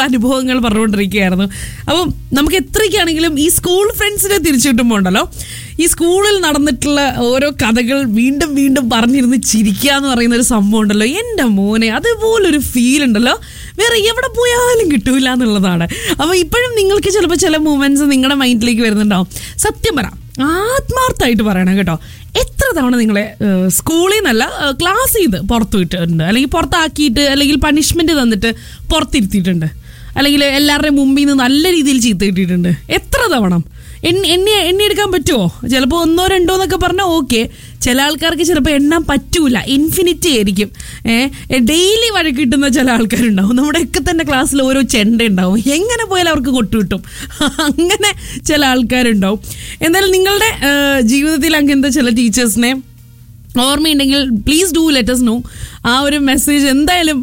അനുഭവങ്ങൾ പറഞ്ഞുകൊണ്ടിരിക്കുകയായിരുന്നു. അപ്പം നമുക്ക് എത്രയ്ക്കാണെങ്കിലും ഈ സ്കൂൾ ഫ്രണ്ട്സിനെ തിരിച്ചു കിട്ടുമ്പോൾ ഉണ്ടല്ലോ, ഈ സ്കൂളിൽ നടന്നിട്ടുള്ള ഓരോ കഥകൾ വീണ്ടും വീണ്ടും പറഞ്ഞിരുന്ന് ചിരിക്കുക എന്ന് പറയുന്ന ഒരു സംഭവം ഉണ്ടല്ലോ, എൻ്റെ മോനെ അതുപോലൊരു ഫീൽ ഉണ്ടല്ലോ വേറെ എവിടെ പോയാലും കിട്ടൂല എന്നുള്ളതാണ്. അപ്പോൾ ഇപ്പോഴും നിങ്ങൾക്ക് ചിലപ്പോൾ ചില മൂമെന്റ്സ് നിങ്ങളുടെ മൈൻഡിലേക്ക് വരുന്നുണ്ടാവും. സത്യം പറ, ആത്മാർത്ഥമായിട്ട് പറയണം കേട്ടോ, എത്ര തവണ നിങ്ങളെ സ്കൂളിൽ നിന്നല്ല ക്ലാസ് ചെയ്ത് പുറത്തു വിട്ടിട്ടുണ്ട്, അല്ലെങ്കിൽ പുറത്താക്കിയിട്ട്, അല്ലെങ്കിൽ പണിഷ്മെന്റ് തന്നിട്ട് പുറത്തിരുത്തിയിട്ടുണ്ട്, അല്ലെങ്കിൽ എല്ലാവരുടെയും മുമ്പിൽ നിന്ന് നല്ല രീതിയിൽ ചീത്ത കിട്ടിയിട്ടുണ്ട്. എത്ര തവണ എണ്ണിയെടുക്കാൻ പറ്റുമോ? ചിലപ്പോൾ 1, 2 എന്നൊക്കെ പറഞ്ഞാൽ ഓക്കെ. ചില ആൾക്കാർക്ക് ചിലപ്പോൾ എണ്ണാൻ പറ്റൂല, ഇൻഫിനിറ്റി ആയിരിക്കും. ഡെയിലി വഴക്ക് കിട്ടുന്ന ചില ആൾക്കാരുണ്ടാവും. നമ്മുടെയൊക്കെ തന്നെ ക്ലാസ്സിൽ ഓരോ ചെണ്ട ഉണ്ടാവും, എങ്ങനെ പോയാലും അവർക്ക് കൊട്ടുകിട്ടും. അങ്ങനെ ചില ആൾക്കാരുണ്ടാവും. എന്തായാലും നിങ്ങളുടെ ജീവിതത്തിൽ അങ്ങനത്തെ ചില ടീച്ചേഴ്സിനെ ഓർമ്മയുണ്ടെങ്കിൽ please do let us know. ആ ഒരു മെസ്സേജ് എന്തായാലും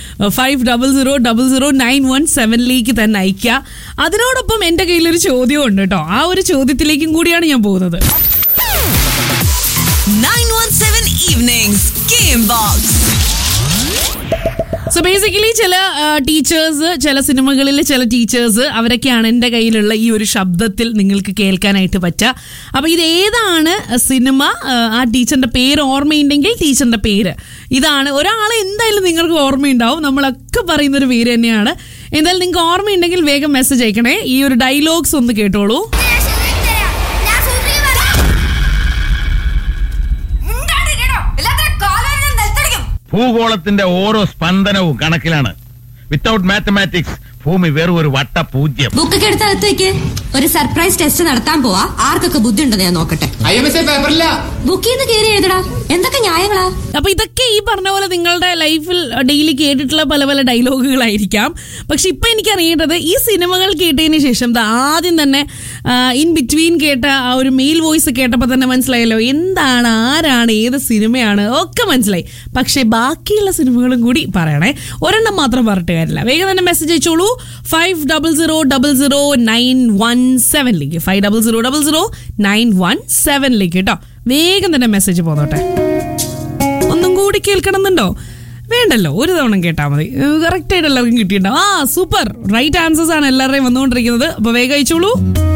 50009117 തന്നെ അയക്കുക. അതിനോടൊപ്പം എൻ്റെ കയ്യിലൊരു ചോദ്യം ഉണ്ട് കേട്ടോ, ആ ഒരു ചോദ്യത്തിലേക്കും കൂടിയാണ് ഞാൻ പോകുന്നത്. 917 Evenings Game Box. So basically ചില ടീച്ചേഴ്സ്, ചില സിനിമകളിലെ ചില ടീച്ചേഴ്സ്, അവരൊക്കെയാണ് എൻ്റെ കയ്യിലുള്ള ഈ ഒരു ശബ്ദത്തിൽ നിങ്ങൾക്ക് കേൾക്കാനായിട്ട് പറ്റുക. അപ്പോൾ ഇത് ഏതാണ് സിനിമ, ആ ടീച്ചറിൻ്റെ പേര് ഓർമ്മയുണ്ടെങ്കിൽ ടീച്ചറിൻ്റെ പേര് ഇതാണ്. ഒരാളെ എന്തായാലും നിങ്ങൾക്ക് ഓർമ്മയുണ്ടാവും, നമ്മളൊക്കെ പറയുന്നൊരു പേര് തന്നെയാണ്. എന്തായാലും നിങ്ങൾക്ക് ഓർമ്മയുണ്ടെങ്കിൽ വേഗം മെസ്സേജ് അയക്കണേ. ഈ ഒരു ഡയലോഗ്സ് ഒന്ന് കേട്ടോളൂ. ഭൂഗോളത്തിന്റെ ഓരോ സ്പന്ദനവും കണക്കിലാണ്. വിത്തൗട്ട് മാത്തമാറ്റിക്സ് ഭൂമി വെറും ഒരു വട്ടപൂജ്യം. ബുക്കൊക്കെ എടുത്ത് അകത്തേക്ക് ഒരു സർപ്രൈസ് ടെസ്റ്റ് നടത്താൻ പോവാ. ആർക്കൊക്കെ ബുദ്ധി ഉണ്ടെന്ന് ഞാൻ നോക്കട്ടെ. ബുക്കിൽ നിന്ന് കയറി എഴുതടാ, എന്തൊക്കെ ന്യായങ്ങളാ. അപ്പൊ ഇതൊക്കെ ഈ പറഞ്ഞ പോലെ നിങ്ങളുടെ ലൈഫിൽ ഡെയിലി കേട്ടിട്ടുള്ള പല പല ഡയലോഗുകളായിരിക്കാം. പക്ഷെ ഇപ്പൊ എനിക്ക് അറിയേണ്ടത്, ഈ സിനിമകൾ കേട്ടതിന് ശേഷം ആദ്യം തന്നെ ഇൻ ബിറ്റ്വീൻ കേട്ട ആ ഒരു മെയിൽ വോയിസ് കേട്ടപ്പോൾ തന്നെ മനസ്സിലായല്ലോ എന്താണ്, ആരാണ്, ഏത് സിനിമയാണ് ഒക്കെ മനസ്സിലായി. പക്ഷെ ബാക്കിയുള്ള സിനിമകളും കൂടി പറയണേ, ഒരെണ്ണം മാത്രം പറഞ്ഞിട്ട് കാര്യമില്ല. വേഗം തന്നെ മെസ്സേജ് അയച്ചോളൂ 50000917 50000917 കേട്ടോ. വേഗം തന്നെ മെസ്സേജ് പോന്നോട്ടെ. ഒന്നും കൂടി കേൾക്കണമെന്നുണ്ടോ? വേണ്ടല്ലോ, ഒരു തവണ കേട്ടാൽ മതി. കറക്റ്റ് ആയിട്ട് എല്ലാവർക്കും കിട്ടിയിട്ടുണ്ടാവും. സൂപ്പർ റൈറ്റ് ആൻസേഴ്സ് ആണ് എല്ലാവരുടെയും വന്നുകൊണ്ടിരിക്കുന്നത്. അപ്പൊ വേഗം അയച്ചോളൂ.